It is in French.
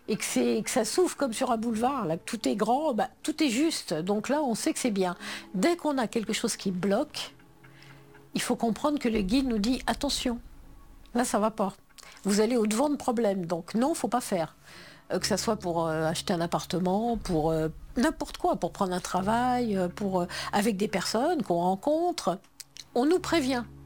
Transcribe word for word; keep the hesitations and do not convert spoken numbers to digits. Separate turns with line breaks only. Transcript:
et que, c'est, que ça s'ouvre comme sur un boulevard, là, que tout est grand, bah, tout est juste. Donc là, on sait que c'est bien. Dès qu'on a quelque chose qui bloque, il faut comprendre que le guide nous dit attention, là ça va pas. Vous allez au-devant de problèmes, donc non, faut pas faire. Euh, que ça soit pour euh, acheter un appartement, pour euh, n'importe quoi, pour prendre un travail, euh, pour, euh, avec des personnes qu'on rencontre, on nous prévient.